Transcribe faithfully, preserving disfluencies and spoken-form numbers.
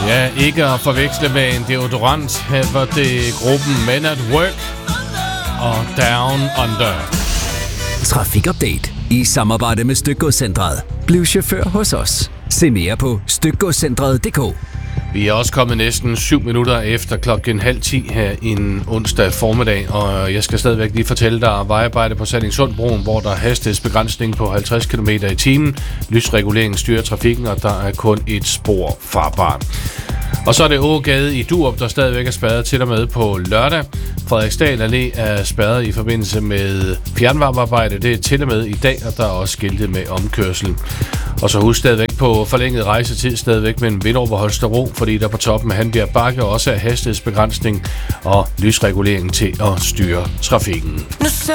Ja, ikke at forveksle med en deodorant. Her var det gruppen Men at Work og Down Under. Trafikupdate i samarbejde med Stykgodscentret. Bliv chauffør hos os. Se mere på stykgodscentret punktum d k. Vi er også kommet næsten syv minutter efter klokken halv ti her en onsdag formiddag, og jeg skal stadigvæk lige fortælle dig vejarbejde på Sallingsundbroen, hvor der er hastighedsbegrænsning på halvtreds kilometer i timen. Lysreguleringen styrer trafikken, og der er kun et spor farbart. Og så er det Ågade i Durup, der stadigvæk er spærret til og med på lørdag. Frederiksdal Allé er spærret i forbindelse med fjernvarmearbejde. Det er til og med i dag, og der er også skiltet med omkørsel. Og så husk stadigvæk på forlænget rejsetid stadigvæk mellem Vinderup og Holstebro, fordi der på toppen af Hanbjerg Bakke også er hastighedsbegrænsning og lysregulering til at styre trafikken. Nu ser